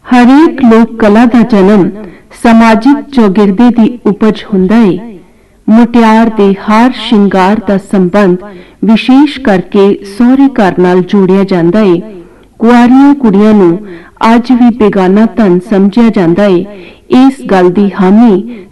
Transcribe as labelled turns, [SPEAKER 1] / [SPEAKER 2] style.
[SPEAKER 1] हरेक लोक कला का जन्म समाजिक चौगिरदे की उपज हुंदा है। मुटियार दे हार शिंगार का संबंध विशेष करके सौहरे घर नाल जोड़िया जांदा है। कुआरियां कुड़ियां नूं अज भी बेगाना धन समझिया जांदा है। इस गल दी हामी